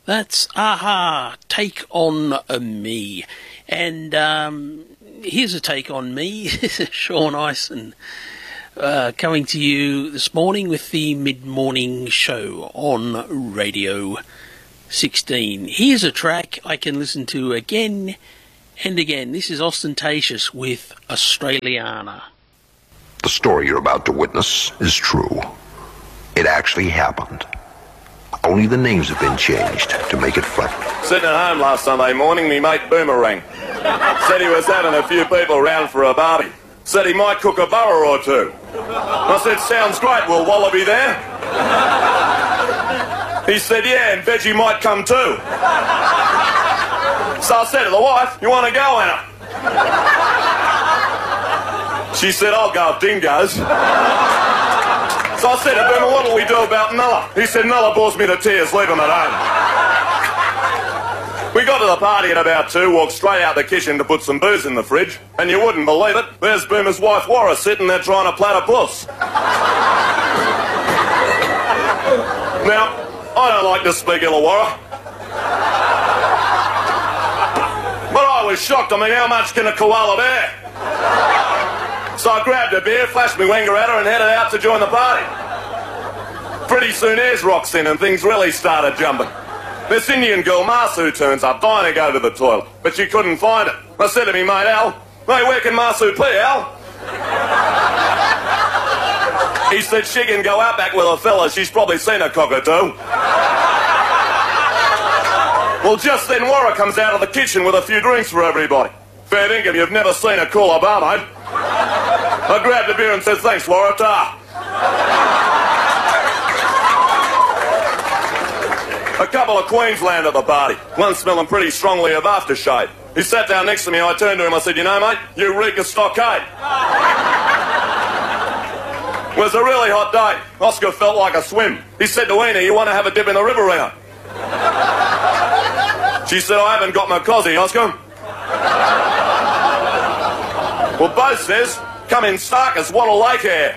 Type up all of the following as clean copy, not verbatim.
That's Aha, Take On Me. And here's a take on me. This is Sean Ison coming to you this morning with the mid-morning show on Radio 16. Here's a track I can listen to again and again. This is Ostentatious with Australiana. The story you're about to witness is true. It actually happened. Only the names have been changed to make it fun. Sitting at home last Sunday morning, me mate Boomerang said he was having a few people round for a barbie. Said he might cook a burger or two. I said, sounds great, will Wallaby there? He said, yeah, and Veggie might come too. So I said to the wife, you want to go, Anna? She said, I'll go with dingoes. So I said to Boomer, what'll we do about Nulla? He said, Nulla bores me to tears, leave him at home. We got to the party at about 2, walked straight out the kitchen to put some booze in the fridge, and you wouldn't believe it, there's Boomer's wife, Warra, sitting there trying to plait a puss. Now, I don't like to speak Illawarra, but I was shocked. I mean, how much can a koala bear? So I grabbed a beer, flashed me wanger at her and headed out to join the party. Pretty soon Ayers rocks in and things really started jumping. This Indian girl, Masu, turns up, dying to go to the toilet, but she couldn't find it. I said to me mate Al, hey, where can Masu be, Al? He said she can go out back with a fella, she's probably seen a cockatoo. Well, just then Warra comes out of the kitchen with a few drinks for everybody. Fair dinkum, you've never seen a cooler bar, mate. I grabbed a beer and said, thanks, Warra, ta. A couple of Queensland at the party, one smelling pretty strongly of aftershave. He sat down next to me, I turned to him, I said, you know, mate, you reek of stockade. It was a really hot day. Oscar felt like a swim. He said to Ena, you want to have a dip in the river, Ena? She said, I haven't got my cosy, Oscar. Well, Bo says, come in Starkers, what a lake hair.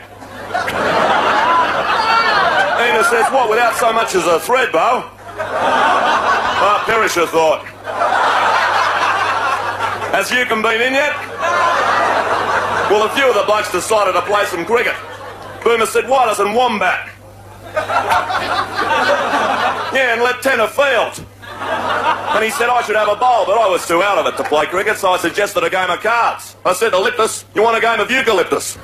Ena says, what, without so much as a thread, Bo? Ah, Perisher thought. Has Yukon been in yet? Well, a few of the blokes decided to play some cricket. Boomer said, why doesn't Wombat? Yeah, and let Tenner field. And he said I should have a bowl, but I was too out of it to play cricket, so I suggested a game of cards. I said to Liptus, you want a game of eucalyptus?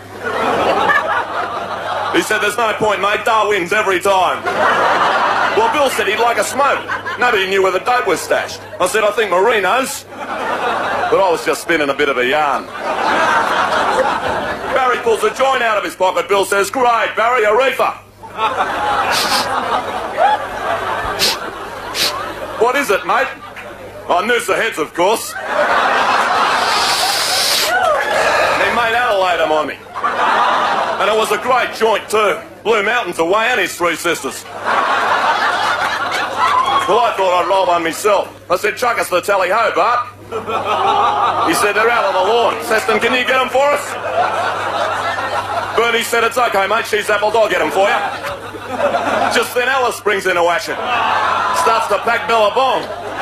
He said, there's no point, mate, Dar wins every time. Well, Bill said he'd like a smoke. Nobody knew where the dope was stashed. I said, I think Marie knows. But I was just spinning a bit of a yarn. Barry pulls a joint out of his pocket. Bill says, great, Barry, a reefer. What is it, mate? Oh, Noosa Heads, of course. And he made Adelaide on me. And it was a great joint, too. Blue Mountains away and his 3 sisters. Well, I thought I'd roll one myself. I said, chuck us the tally-ho, Bart. He said, they're out on the lawn. Seston, can you get them for us? Bernie said, it's okay, mate. She's apples, I'll get them for you. Just then Alice springs into action. Starts to pack Billabong.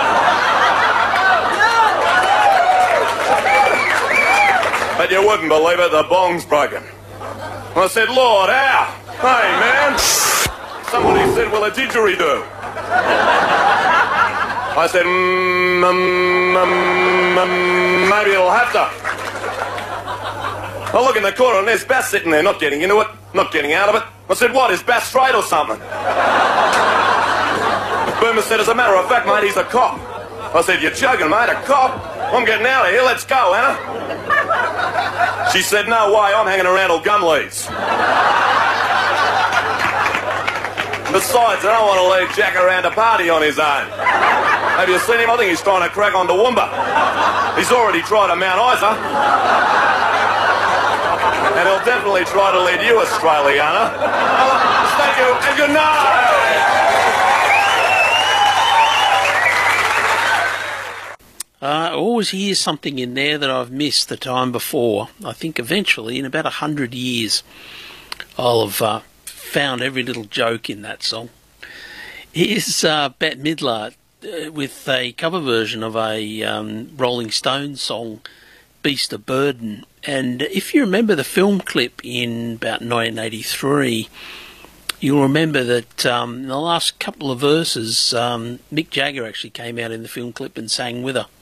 But you wouldn't believe it, the bong's broken. I said, Lord, how? Hey, man. Somebody said, well, a didgeridoo. I said, maybe it'll have to. I look in the corner and there's Bass sitting there, not getting into it, not getting out of it. I said, what, is Bass straight or something? Boomer said, as a matter of fact, mate, he's a cop. I said, you're joking, mate, a cop? I'm getting out of here, let's go, Anna. She said, no way, I'm hanging around till gum leaves. Besides, I don't want to leave Jack around a party on his own. Have you seen him? I think he's trying to crack on Toowoomba. He's already tried to Mount Isa. And he'll definitely try to lead you, Australiana. Thank you, and good night! I always hear something in there that I've missed the time before. I think eventually, in about 100 years, I'll have found every little joke in that song. Here's Bette Midler with a cover version of a Rolling Stones song, Beast of Burden. And if you remember the film clip in about 1983, you'll remember that in the last couple of verses, Mick Jagger actually came out in the film clip and sang with her.